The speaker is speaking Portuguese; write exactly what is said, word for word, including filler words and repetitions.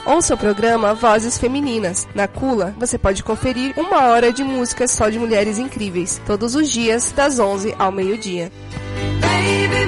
Ouça o programa Vozes Femininas. Na Cula, você pode conferir uma hora de música só de mulheres incríveis, todos os dias, das onze ao meio-dia. Baby.